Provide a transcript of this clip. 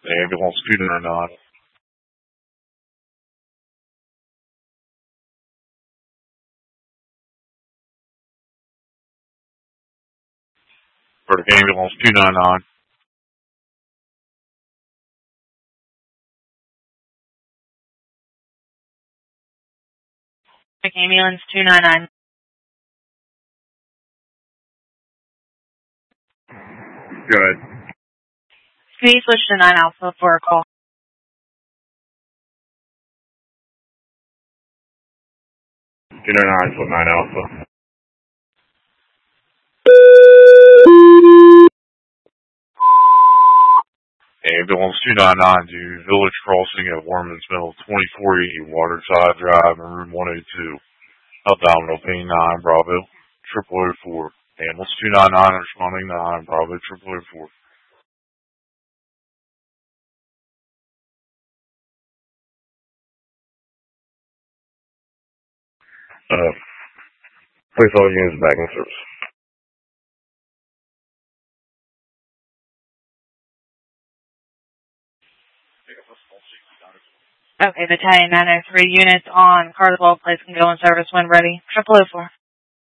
Ambulance 299. Vertic Ambulance 299. Ambulance 299. Go ahead. Can you switch to 9 Alpha for a call? 299 to 9 Alpha. Ambulance 299 to Village Crossing at Warman's Mill, 2480 Waterside Drive in room 102. Abdominal pain 9 Bravo 0004. Ambulance 299 responding 9 Bravo 0004. Place all units back in service. Okay, Battalion 903 units on Carlisle Place can go in service when ready. 0004.